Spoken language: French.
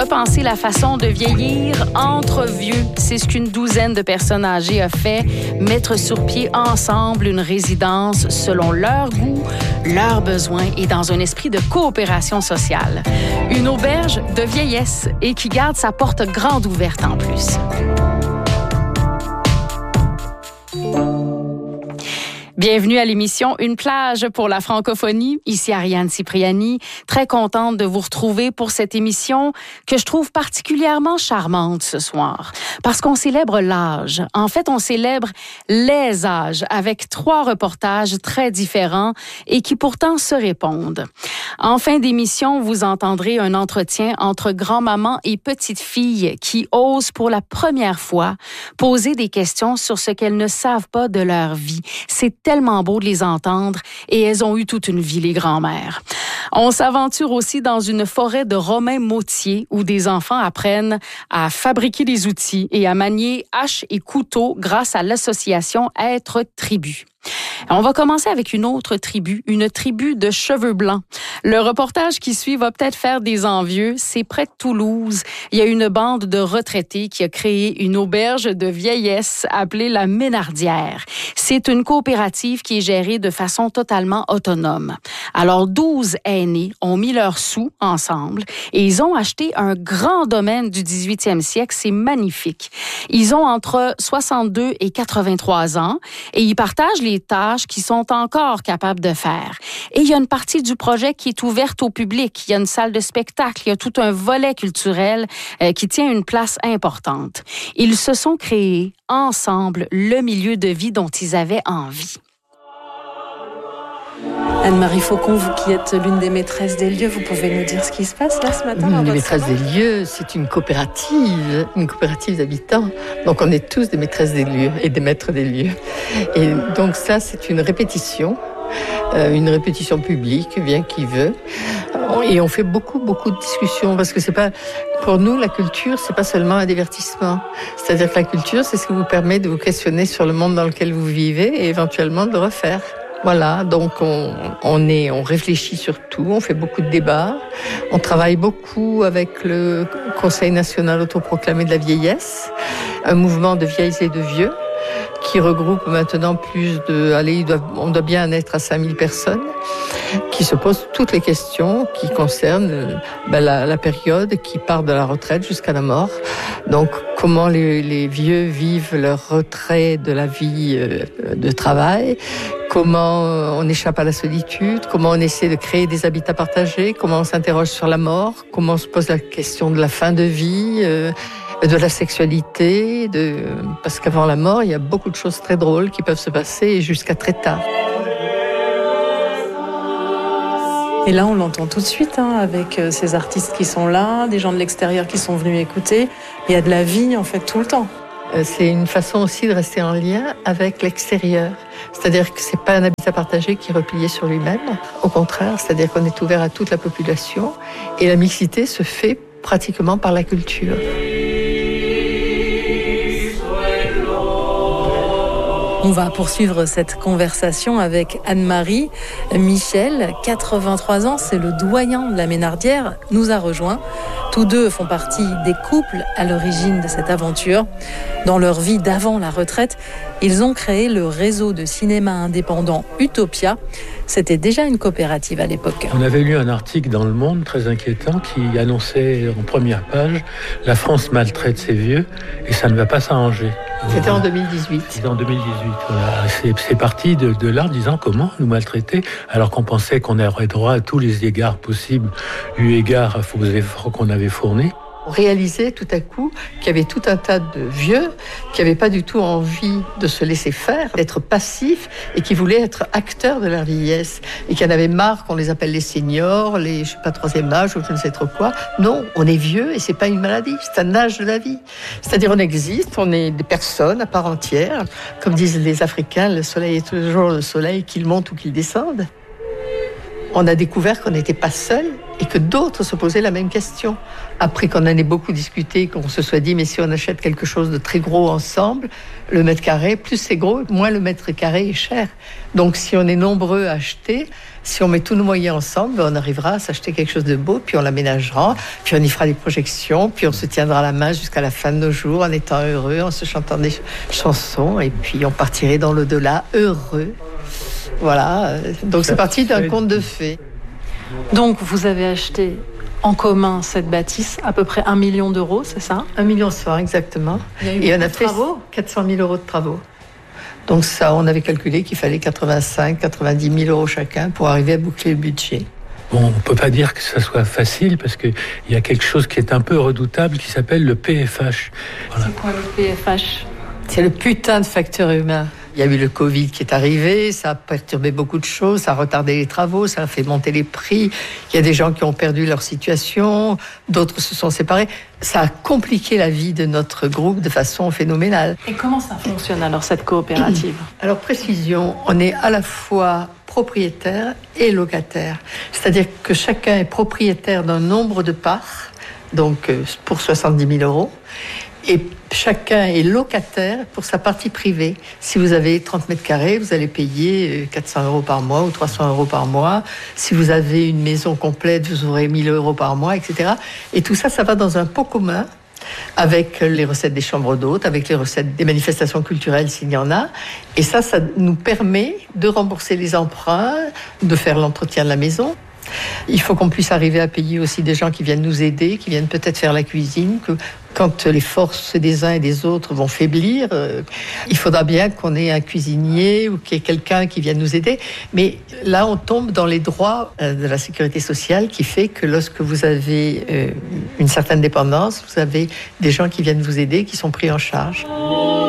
Repenser la façon de vieillir entre vieux, c'est ce qu'une douzaine de personnes âgées a fait. Mettre sur pied ensemble une résidence selon leurs goûts, leurs besoins et dans un esprit de coopération sociale. Une auberge de vieillesse et qui garde sa porte grande ouverte en plus. Bienvenue à l'émission Une plage pour la francophonie. Ici Ariane Cipriani, très contente de vous retrouver pour cette émission que je trouve particulièrement charmante ce soir. Parce qu'on célèbre l'âge. En fait, on célèbre les âges avec 3 reportages très différents et qui pourtant se répondent. En fin d'émission, vous entendrez un entretien entre grand-maman et petite-fille qui osent pour la première fois poser des questions sur ce qu'elles ne savent pas de leur vie. C'est tellement beau de les entendre et elles ont eu toute une vie, les grands-mères. On s'aventure aussi dans une forêt de Romain Mautier où des enfants apprennent à fabriquer des outils et à manier hache et couteau grâce à l'association Être Tribu. On va commencer avec une autre tribu, une tribu de cheveux blancs. Le reportage qui suit va peut-être faire des envieux. C'est près de Toulouse. Il y a une bande de retraités qui a créé une auberge de vieillesse appelée la Ménardière. C'est une coopérative qui est gérée de façon totalement autonome. Alors, 12 aînés ont mis leurs sous ensemble et ils ont acheté un grand domaine du 18e siècle. C'est magnifique. Ils ont entre 62 et 83 ans et ils partagent les tâches qu'ils sont encore capables de faire. Et il y a une partie du projet qui est ouverte au public. Il y a une salle de spectacle, il y a tout un volet culturel qui tient une place importante. Ils se sont créés ensemble le milieu de vie dont ils avaient envie. Anne-Marie Faucon, vous qui êtes l'une des maîtresses des lieux, vous pouvez nous dire ce qui se passe là ce matin? L'une des maîtresses des lieux, c'est une coopérative d'habitants. Donc on est tous des maîtresses des lieux et des maîtres des lieux. Et donc ça, c'est une répétition publique, bien qui veut. Et on fait beaucoup de discussions parce que c'est pas, pour nous, la culture, c'est pas seulement un divertissement. C'est-à-dire que la culture, c'est ce qui vous permet de vous questionner sur le monde dans lequel vous vivez et éventuellement de le refaire. Voilà, donc on réfléchit sur tout, on fait beaucoup de débats, on travaille beaucoup avec le Conseil national autoproclamé de la vieillesse, un mouvement de vieilles et de vieux qui regroupe maintenant on doit bien en être à 5000 personnes, qui se posent toutes les questions qui concernent la période qui part de la retraite jusqu'à la mort. Donc, comment les vieux vivent leur retrait de la vie de travail, comment on échappe à la solitude, comment on essaie de créer des habitats partagés, comment on s'interroge sur la mort, comment on se pose la question de la fin de vie, de la sexualité, parce qu'avant la mort, il y a beaucoup de choses très drôles qui peuvent se passer jusqu'à très tard. Et là, on l'entend tout de suite avec ces artistes qui sont là, des gens de l'extérieur qui sont venus écouter. Il y a de la vie, en fait, tout le temps. C'est une façon aussi de rester en lien avec l'extérieur. C'est-à-dire que c'est pas un habitat partagé qui est replié sur lui-même. Au contraire, c'est-à-dire qu'on est ouvert à toute la population. Et la mixité se fait pratiquement par la culture. On va poursuivre cette conversation avec Anne-Marie. Michel, 83 ans, c'est le doyen de la Ménardière, nous a rejoints. Tous deux font partie des couples à l'origine de cette aventure. Dans leur vie d'avant la retraite, ils ont créé le réseau de cinéma indépendant Utopia. C'était déjà une coopérative à l'époque. On avait lu un article dans Le Monde très inquiétant qui annonçait en première page « La France maltraite ses vieux et ça ne va pas s'arranger ». C'était en 2018. C'était en 2018, voilà. C'est parti de là, disant comment nous maltraiter, alors qu'on pensait qu'on aurait droit à tous les égards possibles, eu égard aux efforts qu'on avait fournis. On réalisait tout à coup qu'il y avait tout un tas de vieux qui n'avaient pas du tout envie de se laisser faire, d'être passifs et qui voulaient être acteurs de leur vieillesse et qui en avaient marre qu'on les appelle les seniors, troisième âge ou je ne sais trop quoi. Non, on est vieux et c'est pas une maladie, c'est un âge de la vie. C'est-à-dire on existe, on est des personnes à part entière. Comme disent les Africains, le soleil est toujours le soleil, qu'il monte ou qu'il descende. On a découvert qu'on n'était pas seul et que d'autres se posaient la même question. Après qu'on en ait beaucoup discuté, qu'on se soit dit, mais si on achète quelque chose de très gros ensemble, le mètre carré, plus c'est gros, moins le mètre carré est cher. Donc si on est nombreux à acheter, si on met tous nos moyens ensemble, on arrivera à s'acheter quelque chose de beau, puis on l'aménagera, puis on y fera des projections, puis on se tiendra la main jusqu'à la fin de nos jours en étant heureux, en se chantant des chansons, et puis on partirait dans l'au-delà heureux. Voilà, donc c'est parti d'un conte de fées. Donc vous avez acheté en commun cette bâtisse, à peu près 1 million d'euros, c'est ça ? 1,1 million, exactement. Et on a fait 400 000 euros de travaux. Donc ça, on avait calculé qu'il fallait 85 90 000 euros chacun pour arriver à boucler le budget. Bon, on ne peut pas dire que ça soit facile parce qu'il y a quelque chose qui est un peu redoutable qui s'appelle le PFH. Voilà. C'est quoi le PFH ? C'est le putain de facteur humain. Il y a eu le Covid qui est arrivé, ça a perturbé beaucoup de choses, ça a retardé les travaux, ça a fait monter les prix. Il y a des gens qui ont perdu leur situation, d'autres se sont séparés. Ça a compliqué la vie de notre groupe de façon phénoménale. Et comment ça fonctionne alors, cette coopérative ? Alors, précision, on est à la fois propriétaire et locataire. C'est-à-dire que chacun est propriétaire d'un nombre de parts, donc pour 70 000 euros. Et chacun est locataire pour sa partie privée. Si vous avez 30 mètres carrés, vous allez payer 400 euros par mois ou 300 euros par mois. Si vous avez une maison complète, vous aurez 1000 euros par mois, etc. Et tout ça, ça va dans un pot commun avec les recettes des chambres d'hôtes, avec les recettes des manifestations culturelles s'il y en a. Et ça nous permet de rembourser les emprunts, de faire l'entretien de la maison. Il faut qu'on puisse arriver à payer aussi des gens qui viennent nous aider, qui viennent peut-être faire la cuisine, que quand les forces des uns et des autres vont faiblir, il faudra bien qu'on ait un cuisinier ou qu'il y ait quelqu'un qui vienne nous aider. Mais là, on tombe dans les droits de la sécurité sociale qui fait que lorsque vous avez une certaine dépendance, vous avez des gens qui viennent vous aider, qui sont pris en charge.